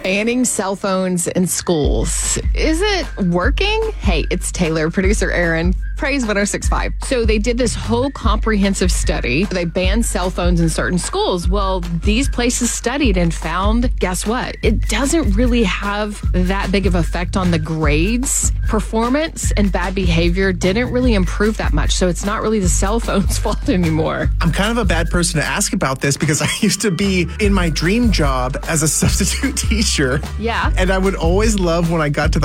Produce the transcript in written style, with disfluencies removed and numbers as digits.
Banning cell phones in schools. Is it working? Hey, it's Taylor, producer Aaron. Praise 106.5. So they did this whole comprehensive study. They banned cell phones in certain schools. Well, these places studied and found, guess what? It doesn't really have that big of effect on the grades. Performance and bad behavior didn't really improve that much. So it's not really the cell phone's fault anymore. I'm kind of a bad person to ask about this because I used to be in my dream job as a substitute teacher. Yeah. And I would always love when I got to the